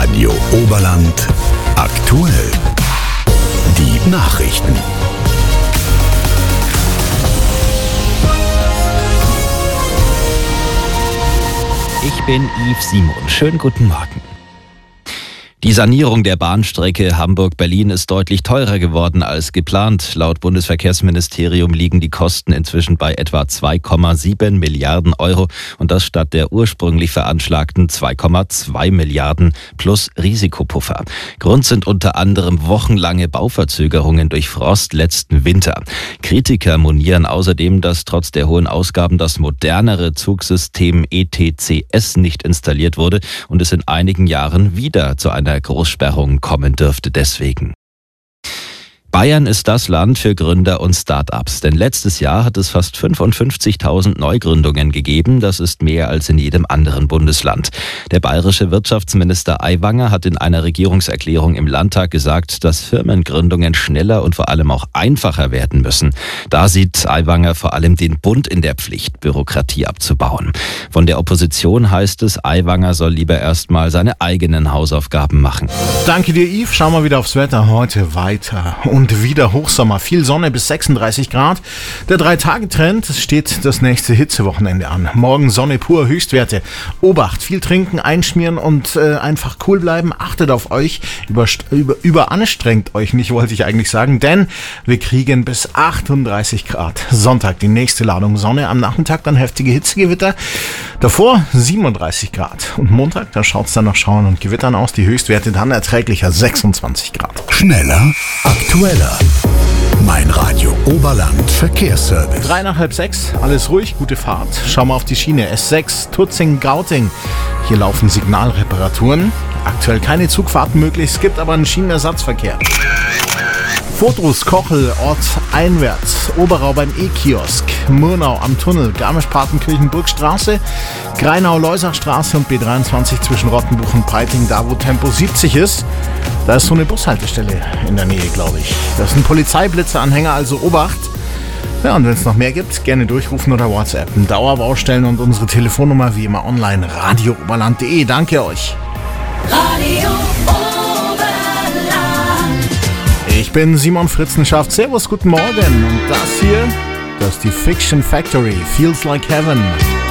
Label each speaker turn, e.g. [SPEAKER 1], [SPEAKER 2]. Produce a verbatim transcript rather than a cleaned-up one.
[SPEAKER 1] Radio Oberland aktuell. Die Nachrichten.
[SPEAKER 2] Ich bin Yves Simon. Schönen guten Morgen. Die Sanierung der Bahnstrecke Hamburg-Berlin ist deutlich teurer geworden als geplant. Laut Bundesverkehrsministerium liegen die Kosten inzwischen bei etwa zwei Komma sieben Milliarden Euro und das statt der ursprünglich veranschlagten zwei Komma zwei Milliarden plus Risikopuffer. Grund sind unter anderem wochenlange Bauverzögerungen durch Frost letzten Winter. Kritiker monieren außerdem, dass trotz der hohen Ausgaben das modernere Zugsystem E T C S nicht installiert wurde und es in einigen Jahren wieder zu einer Großsperrung kommen dürfte deswegen. Bayern ist das Land für Gründer und Start-ups, denn letztes Jahr hat es fast fünfundfünfzigtausend Neugründungen gegeben. Das ist mehr als in jedem anderen Bundesland. Der bayerische Wirtschaftsminister Aiwanger hat in einer Regierungserklärung im Landtag gesagt, dass Firmengründungen schneller und vor allem auch einfacher werden müssen. Da sieht Aiwanger vor allem den Bund in der Pflicht, Bürokratie abzubauen. Von der Opposition heißt es, Aiwanger soll lieber erstmal seine eigenen Hausaufgaben machen.
[SPEAKER 3] Danke dir, Yves. Schauen wir wieder aufs Wetter. Heute weiter und wieder Hochsommer. Viel Sonne bis sechsunddreißig Grad. Der Drei-Tage-Trend, es steht das nächste Hitzewochenende an. Morgen Sonne pur, Höchstwerte. Obacht, viel trinken, einschmieren und äh, einfach cool bleiben. Achtet auf euch. Über, über, überanstrengt euch nicht, wollte ich eigentlich sagen, denn wir kriegen bis achtunddreißig Grad. Sonntag die nächste Ladung Sonne. Am Nachmittag dann heftige Hitzegewitter. Davor siebenunddreißig Grad. Und Montag, da schaut es dann nach Schauen und Gewittern aus. Die Höchstwerte dann erträglicher sechsundzwanzig Grad.
[SPEAKER 1] Schneller, aktueller. Mein Radio Oberland Verkehrsservice.
[SPEAKER 3] Drei nach halb sechs, alles ruhig, gute Fahrt. Schauen wir auf die Schiene. S sechs Tutzing-Gauting. Hier laufen Signalreparaturen. Aktuell keine Zugfahrten möglich, es gibt aber einen Schienenersatzverkehr. Fotos Kochel, Ort einwärts, Oberau beim E-Kiosk, Murnau am Tunnel, Garmisch-Partenkirchen-Burgstraße, Greinau-Leusachstraße und B dreiundzwanzig zwischen Rottenbuch und Peiting, da wo Tempo siebzig ist. Da ist so eine Bushaltestelle in der Nähe, glaube ich. Das ist ein Polizeiblitzeranhänger, also Obacht. Ja, und wenn es noch mehr gibt, gerne durchrufen oder WhatsAppen. Dauerbaustellen und unsere Telefonnummer wie immer online, radio oberland punkt de. Danke euch.
[SPEAKER 4] Radio Oberland.
[SPEAKER 3] Ich bin Simon Fritzenschaft. Servus, guten Morgen. Und das hier, das ist die Fiction Factory. Feels Like Heaven.